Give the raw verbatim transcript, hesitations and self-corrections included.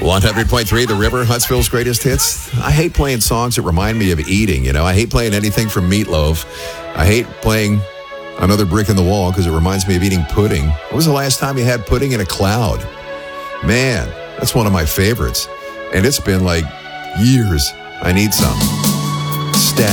one hundred point three The River, Huntsville's greatest hits. I hate playing songs that remind me of eating, you know. I hate playing anything from Meatloaf. I hate playing Another Brick in the Wall because it reminds me of eating pudding. When was the last time you had pudding in a cloud? Man, that's one of my favorites. And it's been like years. I need some.